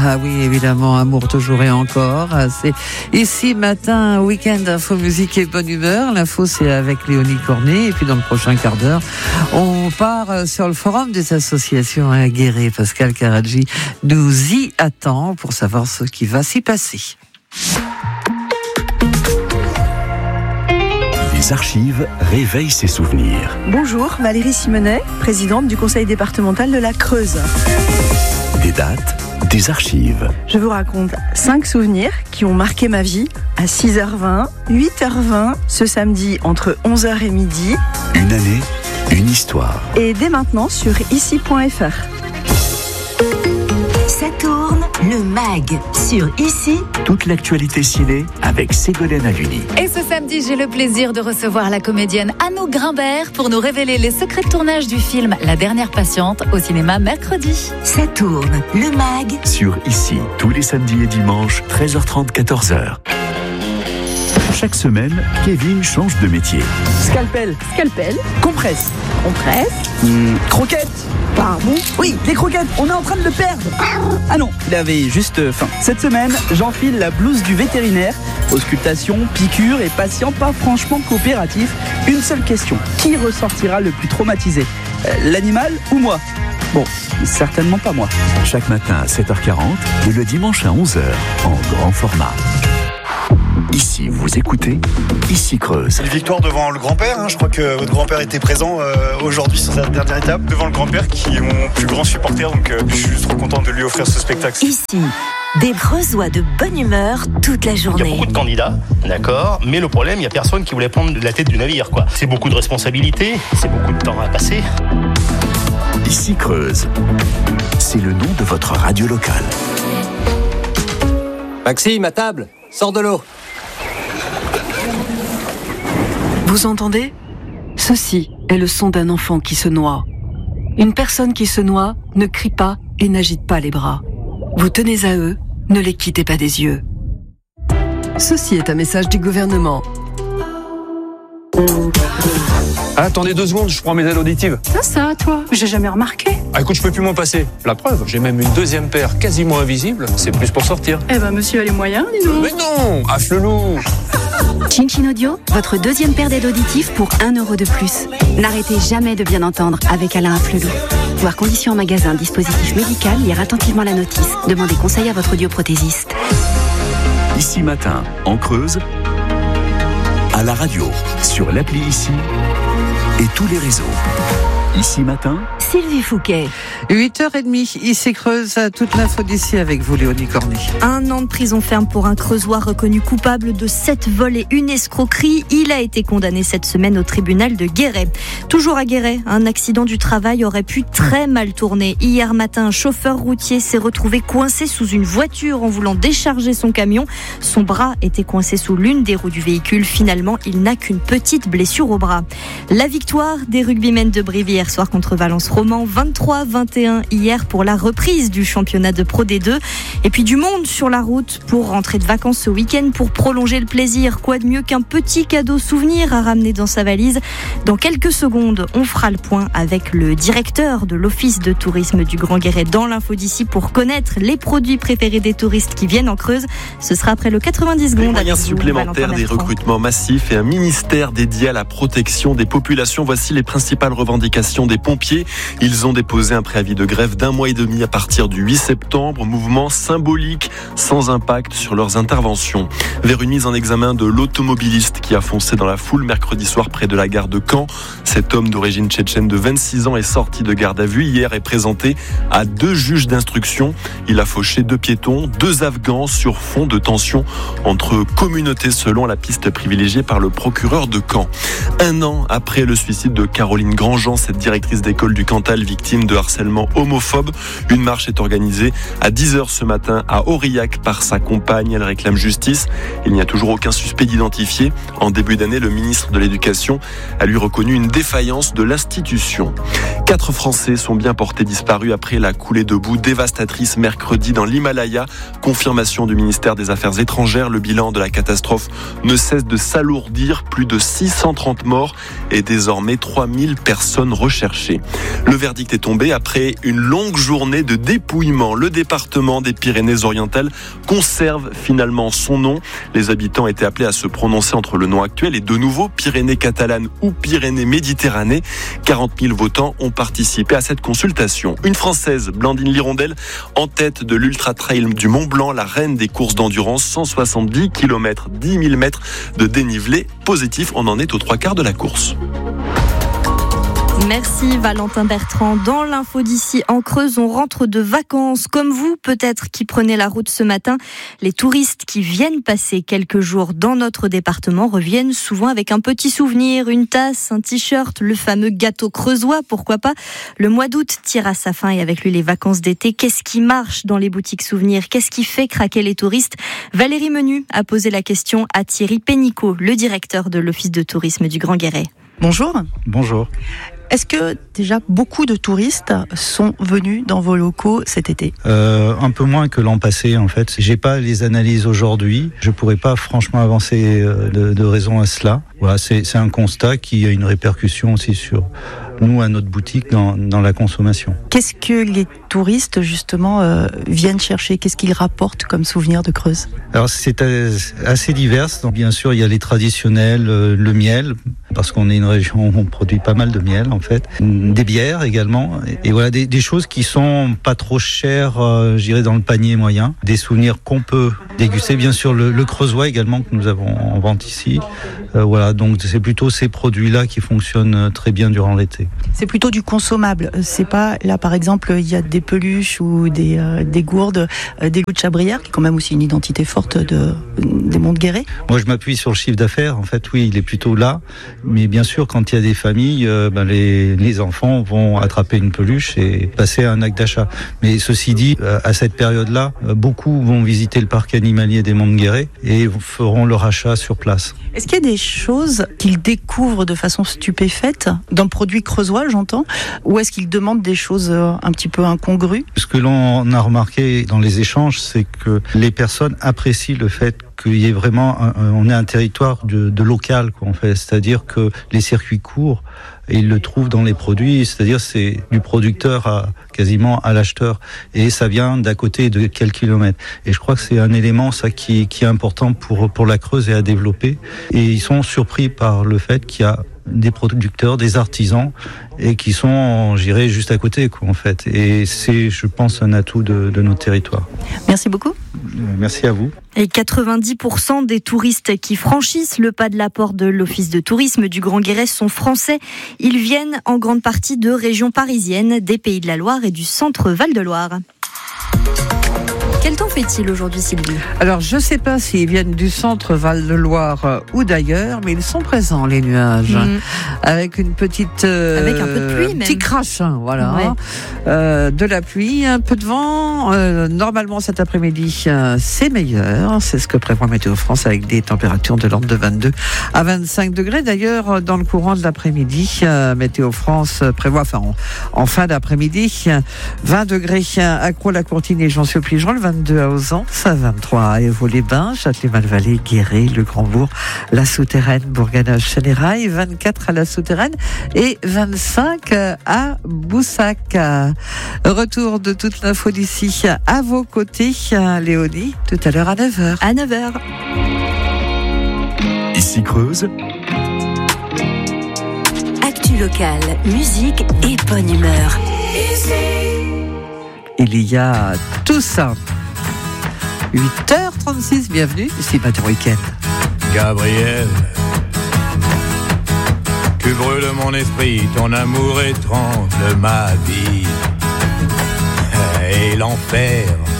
Ah oui, évidemment, amour toujours et encore. C'est ici matin, week-end, info, musique et bonne humeur. L'info, c'est avec Léonie Cornet. Et puis dans le prochain quart d'heure, on part sur le forum des associations à Guéret. Pascal Caradji nous y attend pour savoir ce qui va s'y passer. Les archives réveillent ses souvenirs. Bonjour, Valérie Simonet, présidente du conseil départemental de la Creuse. Des dates, des archives. Je vous raconte 5 souvenirs qui ont marqué ma vie à 6h20, 8h20, ce samedi entre 11h et midi. Une année, une histoire. Et dès maintenant sur ici.fr. Ça tourne, le MAG, sur Ici. Toute l'actualité ciné avec Ségolène Aluni. Et ce samedi, j'ai le plaisir de recevoir la comédienne Annou Grimbert pour nous révéler les secrets de tournage du film La Dernière Patiente au cinéma mercredi. Ça tourne, le MAG. Sur Ici, tous les samedis et dimanches, 13h30, 14h. Chaque semaine, Kevin change de métier. Scalpel. Compresse. Croquettes. Pardon. Oui, les croquettes, on est en train de le perdre. Ah non, il avait juste faim. Cette semaine, j'enfile la blouse du vétérinaire. Auscultation, piqûre et patient pas franchement coopératif. Une seule question, qui ressortira le plus traumatisé ? L'animal ou moi ? Bon, certainement pas moi. Chaque matin à 7h40 et le dimanche à 11h en grand format. Ici, vous écoutez Ici Creuse. Une victoire devant le grand-père, je crois que votre grand-père était présent aujourd'hui sur cette dernière étape. Devant le grand-père qui est mon plus grand supporter, donc je suis juste trop content de lui offrir ce spectacle. Ici, des Creusois de bonne humeur toute la Il y a journée. beaucoup de candidats, d'accord, mais le problème, il n'y a personne qui voulait prendre la tête du navire, quoi. C'est beaucoup de responsabilités, c'est beaucoup de temps à passer. Ici Creuse. C'est le nom de votre radio locale. Maxime, à table, sors de l'eau. Vous entendez ? Ceci est le son d'un enfant qui se noie. Une personne qui se noie ne crie pas et n'agite pas les bras. Vous tenez à eux, ne les quittez pas des yeux. Ceci est un message du gouvernement. Attendez 2 secondes, je prends mes aides auditives. Ça, toi, j'ai jamais remarqué. Ah écoute, je peux plus m'en passer. La preuve, j'ai même une deuxième paire quasiment invisible. C'est plus pour sortir. Eh ben, monsieur a les moyens, dis donc. Mais non, affle-loup. Chin Audio, votre deuxième paire d'aides auditives pour 1 euro de plus. N'arrêtez jamais de bien entendre avec Alain Afflelou. Voir conditions en magasin, dispositif médical, lire attentivement la notice. Demandez conseil à votre audioprothésiste. Ici matin, en Creuse, à la radio, sur l'appli Ici et tous les réseaux. Ici matin, Sylvie Fouquet. 8h30, ici Creuse, toute l'info d'ici avec vous, Léonie Cornet. 1 an de prison ferme pour un Creusois reconnu coupable de 7 vols et une escroquerie. Il a été condamné cette semaine au tribunal de Guéret. Toujours à Guéret, un accident du travail aurait pu très mal tourner. Hier matin, un chauffeur routier s'est retrouvé coincé sous une voiture en voulant décharger son camion. Son bras était coincé sous l'une des roues du véhicule. Finalement, il n'a qu'une petite blessure au bras. La victoire des rugbymen de Brive hier soir contre Valence Roman, 23-21 hier pour la reprise du championnat de Pro D2. Et puis du monde sur la route pour rentrer de vacances ce week-end, pour prolonger le plaisir. Quoi de mieux qu'un petit cadeau souvenir à ramener dans sa valise ? Dans quelques secondes, on fera le point avec le directeur de l'Office de tourisme du Grand Guéret dans l'info d'ici pour connaître les produits préférés des touristes qui viennent en Creuse. Ce sera après le 90 secondes. Des moyens supplémentaires, des recrutements massifs et un ministère dédié à la protection des populations. Voici les principales revendications des pompiers. Ils ont déposé un préavis de grève d'1 mois et demi à partir du 8 septembre. Mouvement symbolique, sans impact sur leurs interventions. Vers une mise en examen de l'automobiliste qui a foncé dans la foule mercredi soir près de la gare de Caen. Cet homme d'origine tchétchène de 26 ans est sorti de garde à vue hier et présenté à 2 juges d'instruction. Il a fauché 2 piétons, 2 Afghans sur fond de tension entre communautés selon la piste privilégiée par le procureur de Caen. 1 an après le suicide de Caroline Grandjean, cette directrice d'école du Cantal victime de harcèlement homophobe, une marche est organisée à 10h ce matin à Aurillac par sa compagne. Elle réclame justice. Il n'y a toujours aucun suspect d'identifier. En début d'année, le ministre de l'Éducation a lui reconnu une défaillance de l'institution. 4 Français sont bien portés disparus après la coulée de boue dévastatrice mercredi dans l'Himalaya. Confirmation du ministère des Affaires étrangères. Le bilan de la catastrophe ne cesse de s'alourdir. Plus de 630 morts et désormais 3000 personnes recherchées. Le verdict est tombé après une longue journée de dépouillement. Le département des Pyrénées-Orientales conserve finalement son nom. Les habitants étaient appelés à se prononcer entre le nom actuel et de nouveau Pyrénées catalanes ou Pyrénées-Méditerranée. 40 000 votants ont participé à cette consultation. Une Française, Blandine Lirondelle, en tête de l'Ultra Trail du Mont Blanc, la reine des courses d'endurance, 170 km, 10 000 mètres de dénivelé positif. On en est aux 3/4 de la course. Merci Valentin Bertrand. Dans l'info d'ici en Creuse, on rentre de vacances. Comme vous, peut-être, qui prenez la route ce matin, les touristes qui viennent passer quelques jours dans notre département reviennent souvent avec un petit souvenir, une tasse, un t-shirt, le fameux gâteau creusois, pourquoi pas. Le mois d'août tire à sa fin et avec lui les vacances d'été. Qu'est-ce qui marche dans les boutiques souvenirs? Qu'est-ce qui fait craquer les touristes? Valérie Menu a posé la question à Thierry Pénicaud, le directeur de l'Office de tourisme du Grand Guéret. Bonjour. Bonjour. Est-ce que déjà beaucoup de touristes sont venus dans vos locaux cet été ? Un peu moins que l'an passé en fait. J'ai pas les analyses aujourd'hui. Je pourrais pas franchement avancer de raison à cela. Voilà, c'est un constat qui a une répercussion aussi sur nous à notre boutique dans la consommation. Qu'est-ce que les touristes justement viennent chercher ? Qu'est-ce qu'ils rapportent comme souvenir de Creuse ? Alors c'est assez divers. Donc, bien sûr, il y a les traditionnels, le miel, parce qu'on est une région où on produit pas mal de miel en fait, des bières également, et voilà des choses qui sont pas trop chères, je dirais dans le panier moyen, des souvenirs qu'on peut déguster. Bien sûr le creusois également que nous avons en vente ici. Voilà, donc c'est plutôt ces produits-là qui fonctionnent très bien durant l'été. C'est plutôt du consommable. C'est pas là par exemple il y a des peluches ou des gourdes, des goûts de Chabrière qui est quand même aussi une identité forte des Monts de Guéret. Moi je m'appuie sur le chiffre d'affaires. En fait oui, il est plutôt là. Mais bien sûr quand il y a des familles, les enfants vont attraper une peluche et passer à un acte d'achat. Mais ceci dit, à cette période-là, beaucoup vont visiter le parc animalier des Monts de Guéret et feront leur achat sur place. Est-ce qu'il y a des choses qu'ils découvrent de façon stupéfaite dans le produit creusois, j'entends, ou est-ce qu'ils demandent des choses un petit peu incongrues ? Ce que l'on a remarqué dans les échanges, c'est que les personnes apprécient le fait qu'il y ait vraiment on est un territoire de local quoi, en fait, c'est-à-dire que les circuits courts, ils le trouvent dans les produits, c'est-à-dire c'est du producteur quasiment à l'acheteur, et ça vient d'à côté de quelques kilomètres. Et je crois que c'est un élément ça qui est important pour la Creuse et à développer. Et ils sont surpris par le fait qu'il y a des producteurs, des artisans, et qui sont, je dirais, juste à côté, quoi, en fait. Et c'est, je pense, un atout de notre territoire. Merci beaucoup. Merci à vous. Et 90% des touristes qui franchissent le pas de la porte de l'Office de tourisme du Grand Guéret sont français. Ils viennent en grande partie de régions parisiennes, des Pays de la Loire et du centre Val-de-Loire. Quel temps fait-il aujourd'hui, Sylvie ? Alors, je ne sais pas s'ils viennent du centre Val-de-Loire ou d'ailleurs, mais ils sont présents, les nuages. Avec une petite... avec un peu de pluie, même. Petit crachin, voilà. Ouais. De la pluie, un peu de vent. Normalement, cet après-midi, c'est meilleur. C'est ce que prévoit Météo France avec des températures de l'ordre de 22 à 25 degrés. D'ailleurs, dans le courant de l'après-midi, Météo France prévoit, en fin d'après-midi, 20 degrés à Croix-la-Courtine et Jonction-Pligeron, 22 à Auzance, 23 à Évaux-les-Bains, Châtelet-Malvalais, Guéret, Le Grand-Bourg, La Souterraine, Bourganages-Chénérail, 24 à La Souterraine et 25 à Boussac. Retour de toute l'info d'ici à vos côtés, Léonie, tout à l'heure à 9h. À 9h. Ici Creuse. Actu locale, musique et bonne humeur. Il y a tout ça. 8h36, bienvenue, ici Matin Week-end. Gabriel, tu brûles mon esprit, ton amour étrange ma vie. Et l'enfer